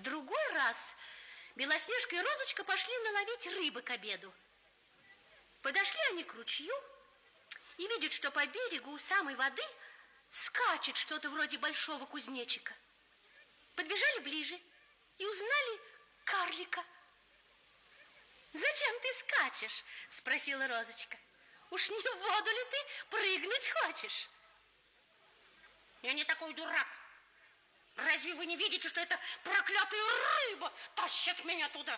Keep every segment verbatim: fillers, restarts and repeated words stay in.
другой раз Белоснежка и Розочка пошли наловить рыбы к обеду. Подошли они к ручью и видят, что по берегу у самой воды скачет что-то вроде большого кузнечика. Подбежали ближе и узнали карлика. «Зачем ты скачешь?» – спросила Розочка. «Уж не в воду ли ты прыгнуть хочешь?» «Я не такой дурак. Разве вы не видите, что это проклятая рыба тащит меня туда?»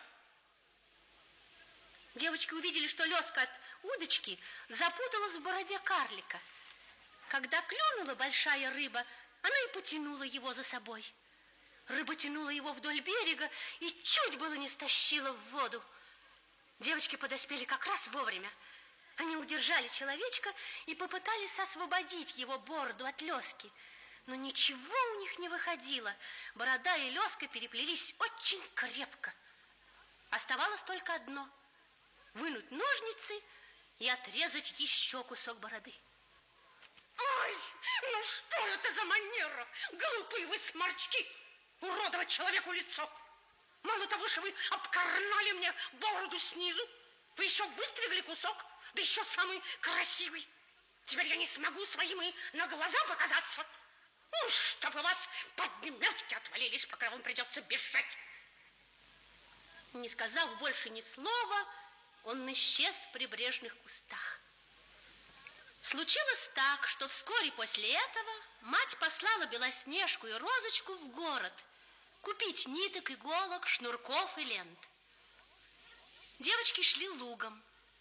Девочки увидели, что лёска от удочки запуталась в бороде карлика. Когда клюнула большая рыба, она и потянула его за собой. Рыба тянула его вдоль берега и чуть было не стащила в воду. Девочки подоспели как раз вовремя. Они удержали человечка и попытались освободить его бороду от лёски. Но ничего у них не выходило. Борода и лёска переплелись очень крепко. Оставалось только одно – вынуть ножницы и отрезать еще кусок бороды. Ай, ну что это за манера? Глупые вы сморчки, уродовать человеку лицо. Мало того, что вы обкорнали мне бороду снизу, вы еще выстригли кусок, да еще самый красивый. Теперь я не смогу своими на глаза показаться. Ну, чтобы у вас подметки отвалились, пока вам придется бежать. Не сказав больше ни слова, он исчез в прибрежных кустах. Случилось так, что вскоре после этого мать послала Белоснежку и Розочку в город купить ниток, иголок, шнурков и лент. Девочки шли лугом.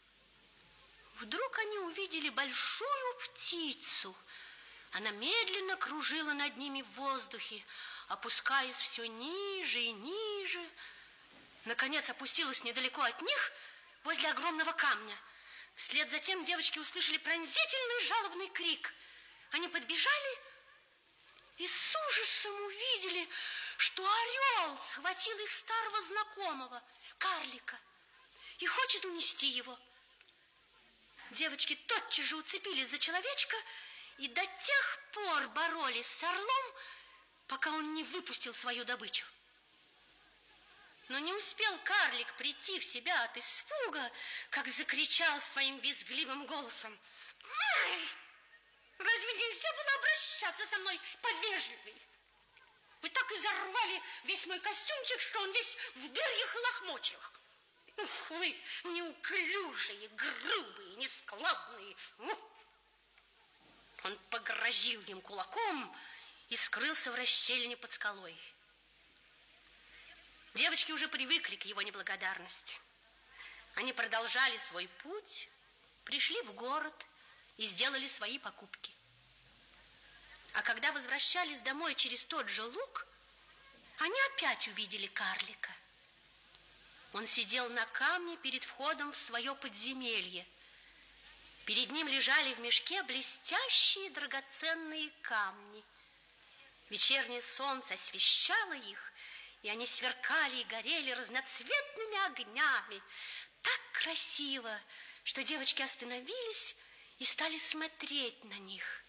Вдруг они увидели большую птицу. Она медленно кружила над ними в воздухе, опускаясь все ниже и ниже. Наконец опустилась недалеко от них, возле огромного камня. Вслед за тем девочки услышали пронзительный жалобный крик. Они подбежали и с ужасом увидели, что орел схватил их старого знакомого, карлика, и хочет унести его. Девочки тотчас же уцепились за человечка и до тех пор боролись с орлом, пока он не выпустил свою добычу. Но не успел карлик прийти в себя от испуга, как закричал своим визгливым голосом: «Ай! Разве нельзя было обращаться со мной повежливей? Вы так изорвали весь мой костюмчик, что он весь в дырьях и лохмотьях. Ух вы, неуклюжие, грубые, нескладные!» Он погрозил им кулаком и скрылся в расщелине под скалой. Девочки уже привыкли к его неблагодарности. Они продолжали свой путь, пришли в город и сделали свои покупки. А когда возвращались домой через тот же луг, они опять увидели карлика. Он сидел на камне перед входом в свое подземелье. Перед ним лежали в мешке блестящие драгоценные камни. Вечернее солнце освещало их, и они сверкали и горели разноцветными огнями. Так красиво, что девочки остановились и стали смотреть на них.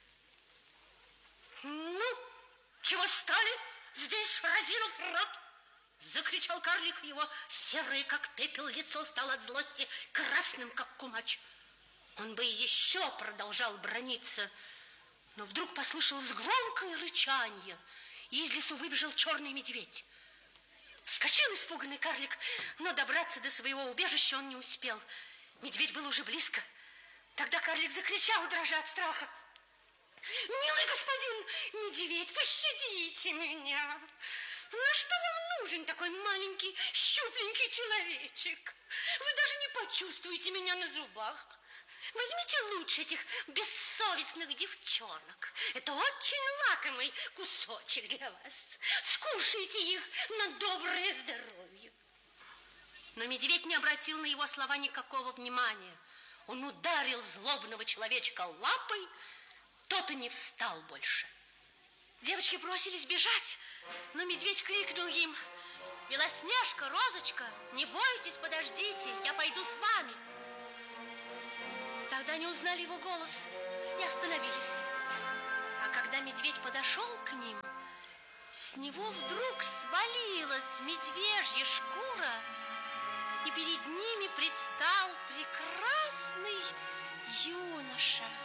«Ну, чего стали здесь, разинув рот?» — закричал карлик. Его серое, как пепел, лицо стало от злости красным, как кумач. Он бы еще продолжал браниться, но вдруг послышалось громкое рычание, и из лесу выбежал черный медведь. Вскочил испуганный карлик, но добраться до своего убежища он не успел. Медведь был уже близко. Тогда карлик закричал, дрожа от страха: «Милый господин медведь, пощадите меня! На что вам нужен такой маленький, щупленький человечек? Вы даже не почувствуете меня на зубах. Возьмите лучше этих бессовестных девчонок. Это очень лакомый кусочек для вас. Скушайте их на доброе здоровье». Но медведь не обратил на его слова никакого внимания. Он ударил злобного человечка лапой, тот и не встал больше. Девочки бросились бежать, но медведь крикнул им: «Белоснежка, Розочка, не бойтесь, подождите, я пойду с вами». Тогда они узнали его голос и остановились. А когда медведь подошел к ним, с него вдруг свалилась медвежья шкура, и перед ними предстал прекрасный юноша.